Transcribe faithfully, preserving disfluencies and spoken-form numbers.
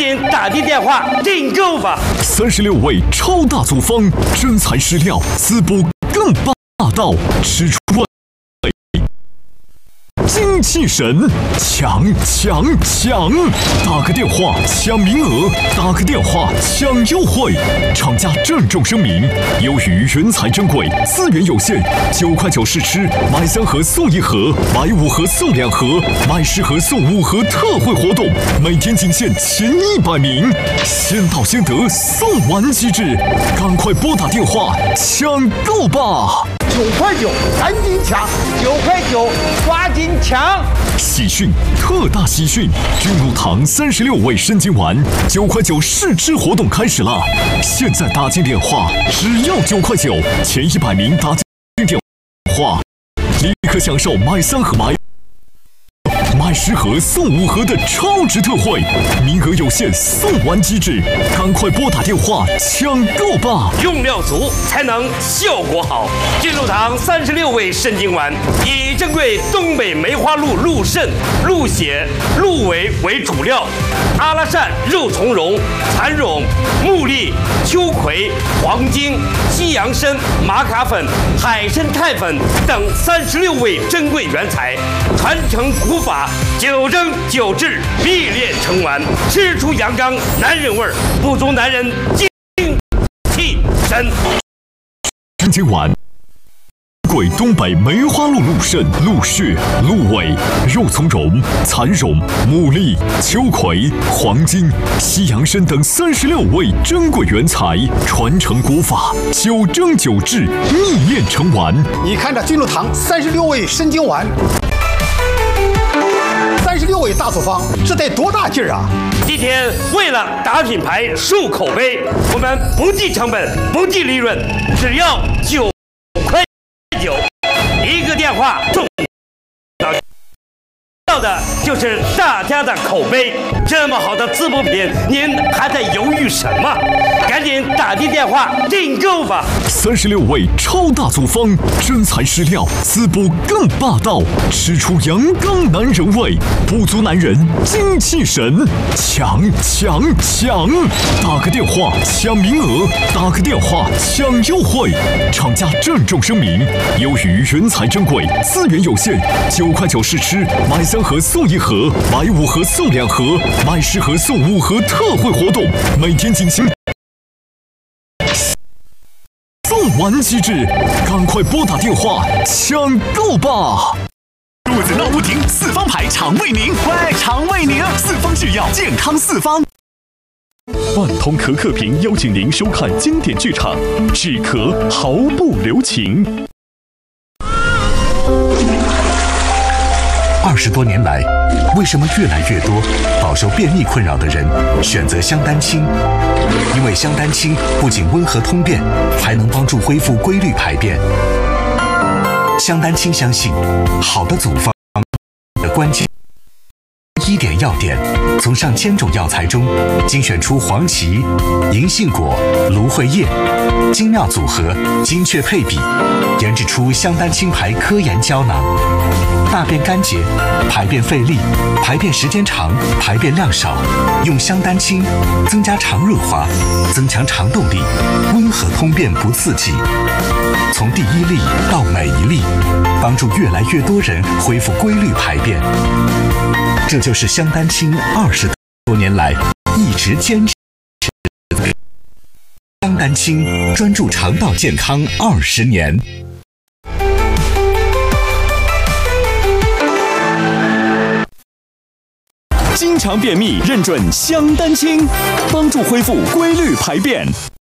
紧打的电话订购吧！ 三十六味超大组方，真材实料，滋补更霸道，吃出味精气神，抢抢抢！打个电话抢名额，打个电话抢优惠。厂家郑重声明：由于原材珍贵，资源有限，九块九试吃，买三盒送一盒，买五盒送两盒，买十盒送五盒特惠活动，每天仅限前一百名，先到先得，送完即止，赶快拨打电话抢购吧！ 九块九，赶紧抢！九块九，抓紧抢！ 喜讯，特大喜讯！君乳堂三十六味生津丸，九块九试吃活动开始了！现在打进电话，只要九块九，前一百名打进电话，立刻享受买三盒买。买十盒送五盒的超值特惠，名额有限，送完即止，赶快拨打电话抢购吧！ 用料足才能效果好。君乳堂三十六味生津丸，以珍贵东北梅花鹿鹿肾、鹿血、鹿尾为主料，阿拉善、肉苁蓉、蚕苇、木栗、秋葵、黄精、西洋参、玛卡粉、海参肽粉等三十六味珍贵原材，传承古法。九蒸九制，必炼成丸，吃出阳刚男人味儿，补足男人精气神。 生津丸，贵东北梅花鹿鹿肾、鹿血、鹿尾、肉苁蓉、蚕苇、牡蛎、秋葵、黄精、西洋参等三十六味珍贵原材，传承古法，九蒸九制，秘炼成丸。 你看这君乳堂三十六味生津丸。三十六味大组方，这得多大劲儿啊！ 今天为了打品牌、树口碑，我们不计成本、不计利润，只要九块九一个电话送到，要的就是大家的口碑。这么好的滋补品，您还在犹豫什么？赶紧打的电话订购吧！ 三十六味超大组方，真材实料，滋补更霸道，吃出阳刚男人味，补足男人精气神，抢抢抢！打个电话抢名额，打个电话抢优惠。厂家郑重声明：由于原材珍贵，资源有限，九块九试吃，买三盒送一盒，买五盒送两盒，买十盒送五盒特惠活动，每天进行。送完即止，赶快拨打电话抢购吧！肚子闹不停，四方牌肠胃宁，喂，肠胃宁，四方制药，健康四方。万通可可屏邀请您收看经典剧场，止咳毫不留情。 二十多年来，为什么越来越多饱受便秘困扰的人选择香丹清？因为香丹清不仅温和通便，还能帮助恢复规律排便。香丹清相信，好的组方的关键一点要点，从上千种药材中精选出黄芪、银杏果、芦荟叶，精妙组合，精确配比，研制出香丹清牌科研胶囊。大便干结、排便费力、排便时间长、排便量少，用香丹清增加肠润滑，增强肠动力，温和通便不刺激。从第一粒到每一粒，帮助越来越多人恢复规律排便。这就是香丹清二十多年来一直坚持的。香丹清专注肠道健康二十年。 经常便秘，认准香丹清，帮助恢复规律排便。